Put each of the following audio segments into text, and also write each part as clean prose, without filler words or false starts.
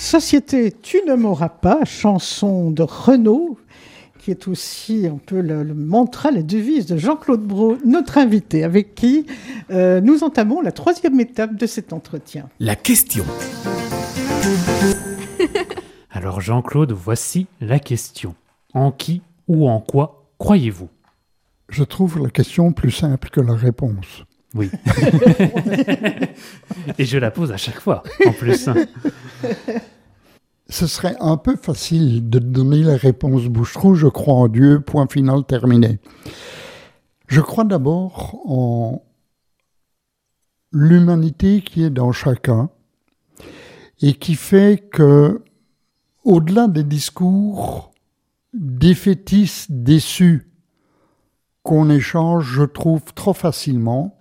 Société, tu ne m'auras pas, chanson de Renaud, qui est aussi un peu le mantra, la devise de Jean-Claude Brault, notre invité, avec qui nous entamons la 3e étape de cet entretien. La question. Alors Jean-Claude, voici la question. En qui ou en quoi croyez-vous ? Je trouve la question plus simple que la réponse. Oui. Et je la pose à chaque fois, en plus. Ce serait un peu facile de donner la réponse bouche-trou, je crois en Dieu, point final, terminé. Je crois d'abord en l'humanité qui est dans chacun et qui fait que, au-delà des discours défaitistes, déçus qu'on échange, je trouve trop facilement,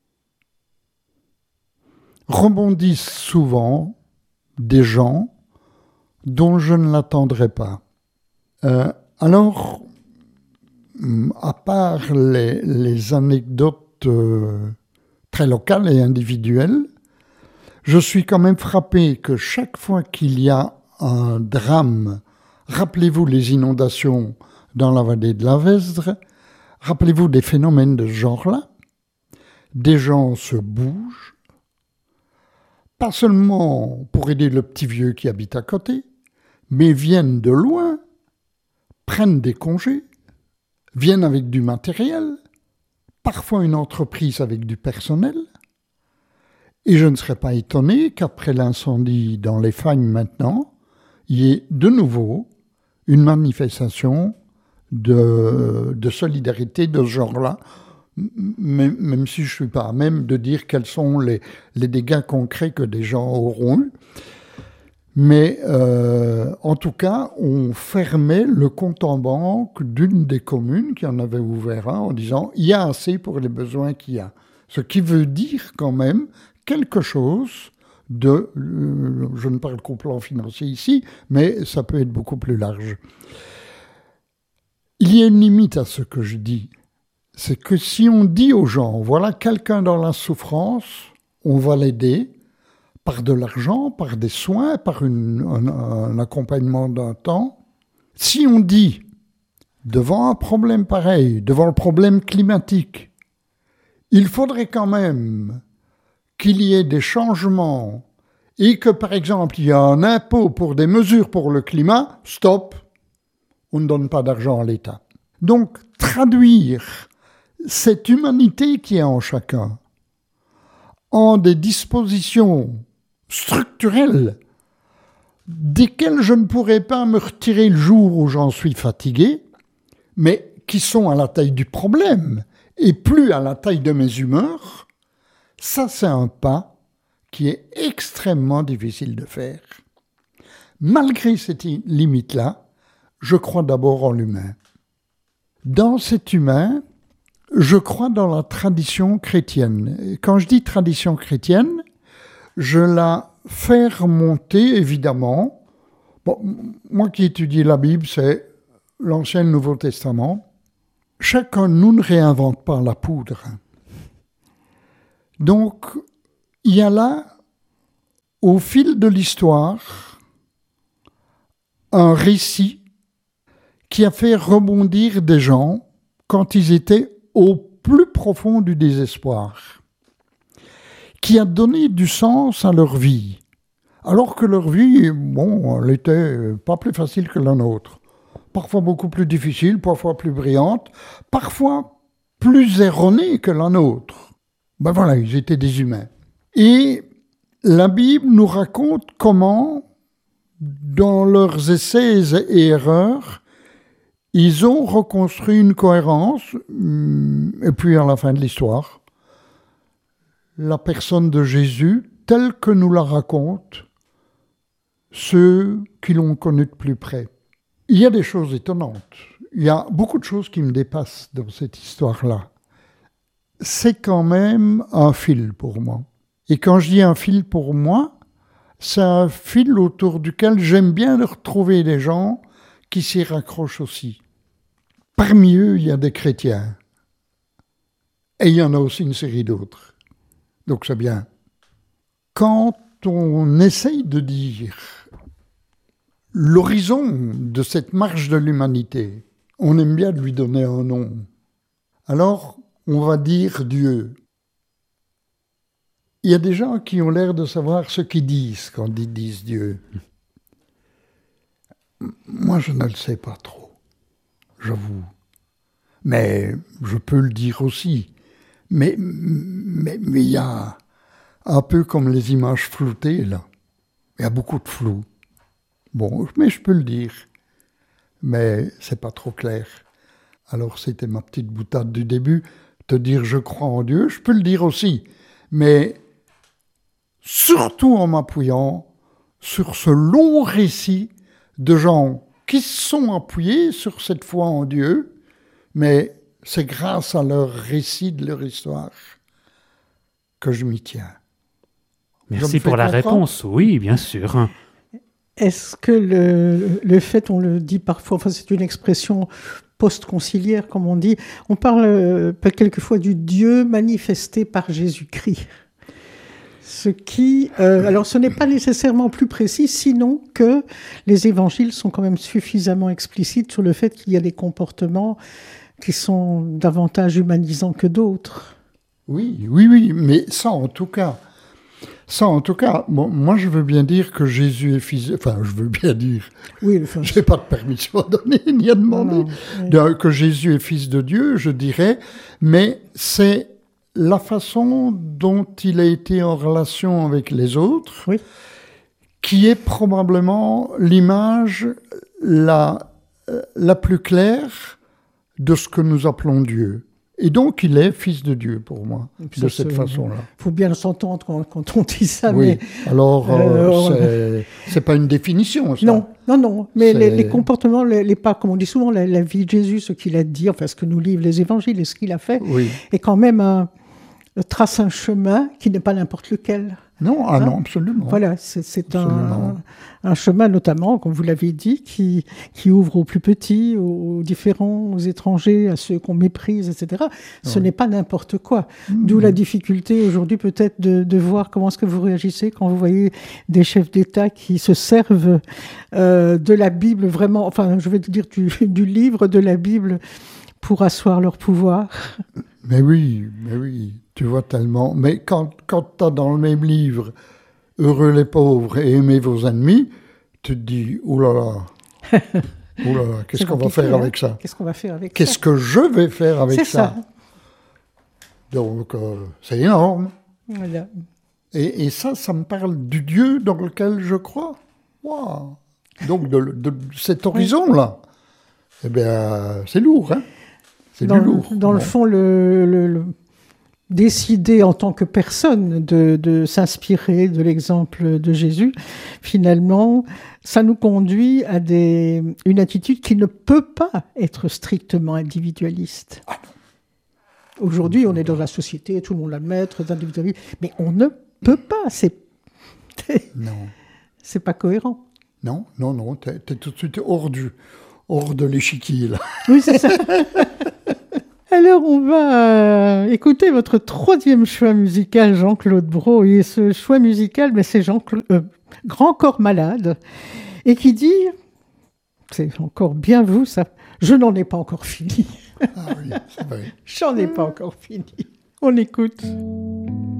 rebondissent souvent des gens dont je ne l'attendrais pas. Alors, à part les anecdotes très locales et individuelles, je suis quand même frappé que chaque fois qu'il y a un drame, rappelez-vous les inondations dans la vallée de la Vesdre, rappelez-vous des phénomènes de ce genre-là, des gens se bougent, pas seulement pour aider le petit vieux qui habite à côté, mais viennent de loin, prennent des congés, viennent avec du matériel, parfois une entreprise avec du personnel. Et je ne serais pas étonné qu'après l'incendie dans les Fagnes maintenant, il y ait de nouveau une manifestation de solidarité de ce genre-là, même si je ne suis pas à même de dire quels sont les dégâts concrets que des gens auront eus. Mais en tout cas, on fermait le compte en banque d'une des communes qui en avait ouvert un en disant « il y a assez pour les besoins qu'il y a ». Ce qui veut dire quand même quelque chose de... je ne parle qu'au plan financier ici, mais ça peut être beaucoup plus large. Il y a une limite à ce que je dis. C'est que si on dit aux gens, voilà quelqu'un dans la souffrance, on va l'aider par de l'argent, par des soins, par un accompagnement d'un temps. Si on dit, devant un problème pareil, devant le problème climatique, il faudrait quand même qu'il y ait des changements et que, par exemple, il y a un impôt pour des mesures pour le climat, stop, on ne donne pas d'argent à l'État. Donc, traduire cette humanité qui est en chacun en des dispositions structurelles desquelles je ne pourrais pas me retirer le jour où j'en suis fatigué, mais qui sont à la taille du problème et plus à la taille de mes humeurs, ça c'est un pas qui est extrêmement difficile de faire. Malgré cette limite-là, je crois d'abord en l'humain. Dans cet humain, je crois dans la tradition chrétienne. Et quand je dis tradition chrétienne, je la fais remonter, évidemment. Bon, moi qui étudie la Bible, c'est l'Ancien et le Nouveau Testament. Chacun de nous ne réinvente pas la poudre. Donc, il y a là, au fil de l'histoire, un récit qui a fait rebondir des gens quand ils étaient au plus profond du désespoir, qui a donné du sens à leur vie, alors que leur vie, bon, elle était pas plus facile que la nôtre, parfois beaucoup plus difficile, parfois plus brillante, parfois plus erronée que la nôtre. Ben voilà, ils étaient des humains. Et la Bible nous raconte comment, dans leurs essais et erreurs, ils ont reconstruit une cohérence, et puis à la fin de l'histoire, la personne de Jésus, telle que nous la racontent ceux qui l'ont connue de plus près. Il y a des choses étonnantes. Il y a beaucoup de choses qui me dépassent dans cette histoire-là. C'est quand même un fil pour moi. Et quand je dis un fil pour moi, c'est un fil autour duquel j'aime bien retrouver des gens qui s'y raccrochent aussi. Parmi eux, il y a des chrétiens. Et il y en a aussi une série d'autres. Donc c'est bien. Quand on essaye de dire l'horizon de cette marche de l'humanité. On aime bien lui donner un nom. Alors, on va dire Dieu. Il y a des gens qui ont l'air de savoir ce qu'ils disent quand ils disent Dieu. Moi, je ne le sais pas trop, j'avoue. Mais je peux le dire aussi. Mais il y a un peu comme les images floutées, là. Il y a beaucoup de flou. Bon, mais je peux le dire. Mais c'est pas trop clair. Alors, c'était ma petite boutade du début. Te dire je crois en Dieu, je peux le dire aussi. Mais surtout en m'appuyant sur ce long récit de gens qui se sont appuyés sur cette foi en Dieu, mais c'est grâce à leur récit de leur histoire que je m'y tiens. Merci pour la réponse. Oui, bien sûr. Est-ce que le fait, on le dit parfois, enfin c'est une expression post-conciliaire, comme on dit, on parle quelquefois du Dieu manifesté par Jésus-Christ. Ce qui, alors ce n'est pas nécessairement plus précis, sinon que les évangiles sont quand même suffisamment explicites sur le fait qu'il y a des comportements qui sont davantage humanisants que d'autres. Oui, mais ça en tout cas, bon, moi je veux bien dire que Jésus est fils... Enfin, je veux bien dire, je n'ai pas de permission à donner ni à demander, que Jésus est fils de Dieu, je dirais, mais c'est la façon dont il a été en relation avec les autres, qui est probablement l'image la plus claire de ce que nous appelons Dieu. Et donc, il est fils de Dieu pour moi, de cette façon-là. Il faut bien s'entendre quand on dit ça. Oui, mais, alors c'est pas une définition, ça. Non, mais les comportements, les pas, comme on dit souvent, la vie de Jésus, ce qu'il a dit, enfin ce que nous livrent les évangiles et ce qu'il a fait, est quand même trace un chemin qui n'est pas n'importe lequel. Non, non, absolument. Voilà, c'est un chemin notamment, comme vous l'avez dit, qui ouvre aux plus petits, aux différents, aux étrangers, à ceux qu'on méprise, etc. Ce n'est pas n'importe quoi. D'où la difficulté aujourd'hui peut-être de voir comment est-ce que vous réagissez quand vous voyez des chefs d'État qui se servent de la Bible vraiment, enfin je vais dire du livre de la Bible pour asseoir leur pouvoir. Mais oui, tu vois tellement. Mais quand tu as dans le même livre « Heureux les pauvres et aimez vos ennemis », tu te dis « Ouh là là, qu'est-ce qu'on va faire avec ça ? Qu'est-ce qu'on va faire avec ça ? Qu'est-ce que je vais faire avec ça ?» C'est ça. Donc, c'est énorme. Voilà. Et ça me parle du Dieu dans lequel je crois. Wow. Donc, de cet horizon-là, eh bien, c'est lourd, hein ? C'est du lourd. Dans le fond, décider en tant que personne de s'inspirer de l'exemple de Jésus, finalement, ça nous conduit à une attitude qui ne peut pas être strictement individualiste. Aujourd'hui, on est dans la société, tout le monde l'admet, très individualiste, mais on ne peut pas. C'est pas cohérent. Non, t'es tout de suite hors de l'échiquier, là. Oui, c'est ça. Alors, on va écouter votre troisième choix musical, Jean-Claude Brault. Et ce choix musical, c'est Grand Corps Malade. Et qui dit, c'est encore bien vous, ça, je n'en ai pas encore fini. Ah oui, c'est vrai. J'en ai pas encore fini. On écoute.